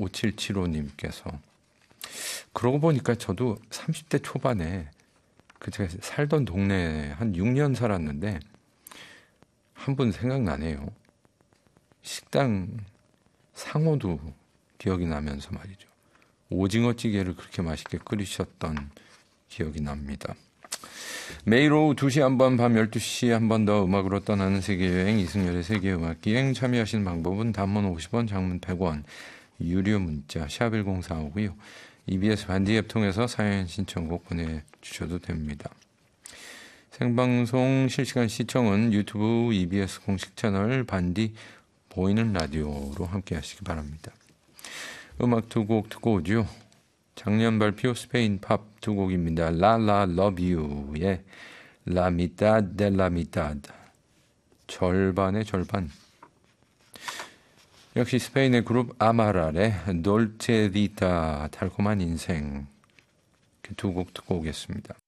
5775님께서 그러고 보니까 저도 30대 초반에 제가 살던 동네에 한 6년 살았는데 한 분 생각나네요. 식당 상호도 기억이 나면서 말이죠. 오징어찌개를 그렇게 맛있게 끓이셨던 기억이 납니다. 매일 오후 2시 한 번, 밤 12시 한 번 더 음악으로 떠나는 세계여행 이승열의 세계음악기행 참여하시는 방법은 단문 50원, 장문 100원, 유료 문자 샵1045고요. EBS 반디 앱 통해서 사연 신청곡 보내주셔도 됩니다. 생방송 실시간 시청은 유튜브 EBS 공식 채널 반디 보이는 라디오로 함께 하시기 바랍니다. 음악 두 곡 듣고 오죠. 작년 발표 스페인 팝 두 곡입니다. 라라 러브 유의 La mitad de la mitad, 절반의 절반. 역시 스페인의 그룹 아마랄의 돌체 비타 달콤한 인생 두 곡 듣고 오겠습니다.